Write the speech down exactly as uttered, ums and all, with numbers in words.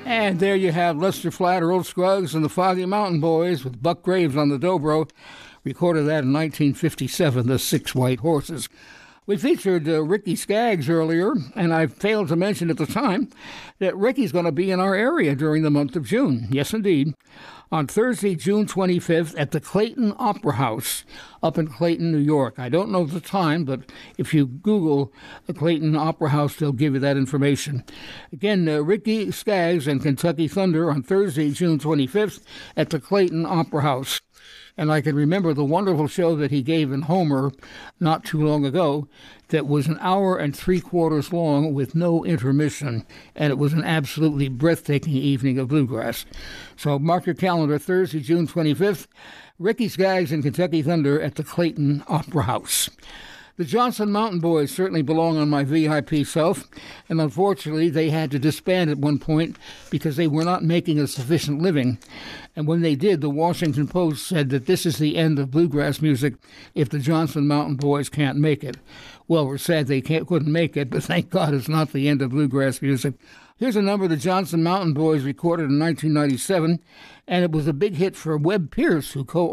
And there you have Lester Flatt, Earl Scruggs, and the Foggy Mountain Boys with Buck Graves on the dobro. Recorded that in nineteen fifty-seven, The Six White Horses. We featured uh, Ricky Skaggs earlier, and I failed to mention at the time that Ricky's going to be in our area during the month of June. Yes, indeed. On Thursday, June twenty-fifth, at the Clayton Opera House up in Clayton, New York. I don't know the time, but if you Google the Clayton Opera House, they'll give you that information. Again, uh, Ricky Skaggs and Kentucky Thunder on Thursday, June twenty-fifth, at the Clayton Opera House. And I can remember the wonderful show that he gave in Homer not too long ago that was an hour and three quarters long with no intermission. And it was an absolutely breathtaking evening of bluegrass. So mark your calendar, Thursday, June twenty-fifth, Ricky Skaggs and Kentucky Thunder at the Clayton Opera House. The Johnson Mountain Boys certainly belong on my V I P shelf, and unfortunately they had to disband at one point because they were not making a sufficient living. And when they did, the Washington Post said that this is the end of bluegrass music if the Johnson Mountain Boys can't make it. Well, we're sad they can't, couldn't make it, but thank God it's not the end of bluegrass music. Here's a number the Johnson Mountain Boys recorded in nineteen ninety-seven, and it was a big hit for Webb Pierce, who co